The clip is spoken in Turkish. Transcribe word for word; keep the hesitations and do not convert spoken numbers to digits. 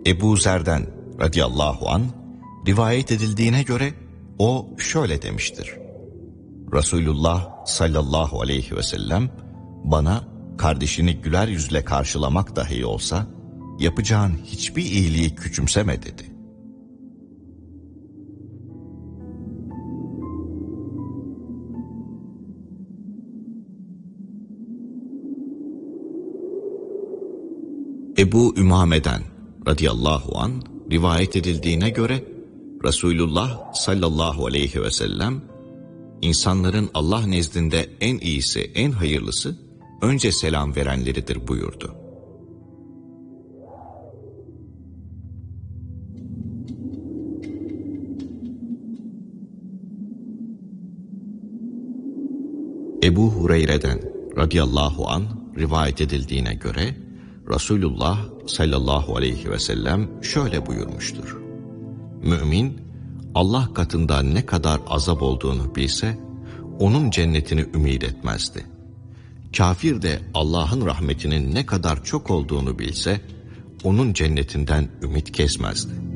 Ebu Zer'den radıyallahu anh rivayet edildiğine göre o şöyle demiştir. Resulullah sallallahu aleyhi ve sellem bana kardeşini güler yüzle karşılamak dahi olsa yapacağın hiçbir iyiliği küçümseme dedi. Ebu Ümame'den radıyallahu anh rivayet edildiğine göre Resulullah sallallahu aleyhi ve sellem insanların Allah nezdinde en iyisi, en hayırlısı önce selam verenleridir buyurdu. Ebu Hureyre'den radıyallahu anh rivayet edildiğine göre Resulullah sallallahu aleyhi ve sellem şöyle buyurmuştur. Mümin, Allah katında ne kadar azap olduğunu bilse, onun cennetini ümid etmezdi. Kafir de Allah'ın rahmetinin ne kadar çok olduğunu bilse, onun cennetinden ümit kesmezdi.